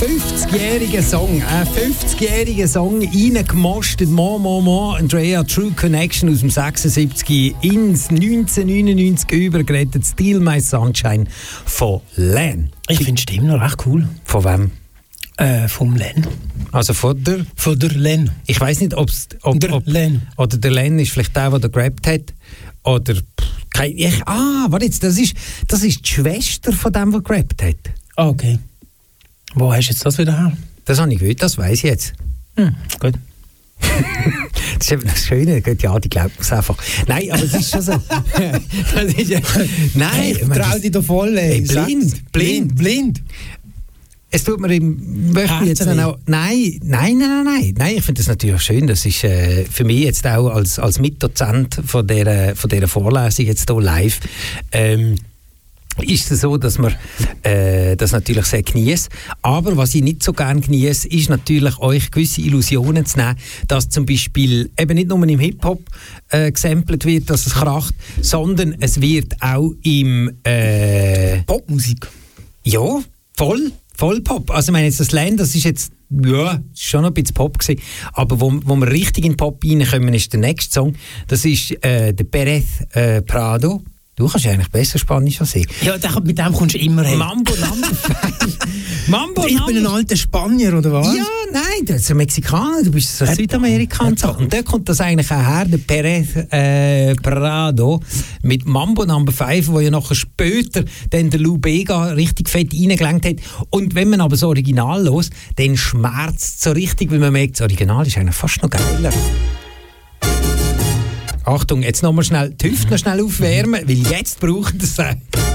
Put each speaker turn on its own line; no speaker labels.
50-jähriger Song. Ein 50-jähriger Song reingemostet. Andrea True Connection aus dem 76 ins 1999 übergerettet. Steal My Sunshine von Len.
Ich finde die Stimme noch recht cool.
Von wem?
Vom Len.
Also von der
Len.
Ich weiss nicht, ob
Len.
Oder der Len ist vielleicht der gerappt hat. Oder warte jetzt, das ist die Schwester von dem, der gerappt hat.
Okay. Wo hast du jetzt das wieder her?
Das habe ich gehört, das weiss ich jetzt.
Gut.
Das ist eben das Schöne, ja, die glaubt es einfach. Nein, aber es ist schon so. Das ist, nein,
hey, ich vertraue dir doch voll. Ey. Blind.
Es tut mir jetzt auch, nein, ich finde das natürlich schön. Das ist für mich jetzt auch als Mitdozent von dieser Vorlesung jetzt hier live, ist es so, dass man das natürlich sehr genießt. Aber was ich nicht so gerne genieße, ist natürlich euch gewisse Illusionen zu nehmen, dass zum Beispiel eben nicht nur im Hip-Hop gesampelt wird, dass es kracht, sondern es wird auch im
Popmusik.
Ja, voll Pop. Also ich meine, jetzt das Len, das ist jetzt schon ein bisschen Pop gewesen. Aber wo wir richtig in Pop reinkommen, ist der nächste Song. Das ist der Pérez Prado. Du kannst ja eigentlich besser Spanisch als ich.
Ja, mit dem kommst du immer hin.
Mambo Number 5.
Ich bin ein alter Spanier, oder was?
Ja, nein, du bist ein Mexikaner, du bist ein Südamerikaner. Und da kommt das eigentlich auch her, der Pérez Prado mit Mambo Number 5, wo ja nachher später dann der Lou Bega richtig fett reingelenkt hat. Und wenn man aber das Original los, dann schmerzt es so richtig, weil man merkt, das Original ist eigentlich fast noch geiler. Achtung, jetzt noch mal schnell die Hüfte noch schnell aufwärmen, weil jetzt braucht es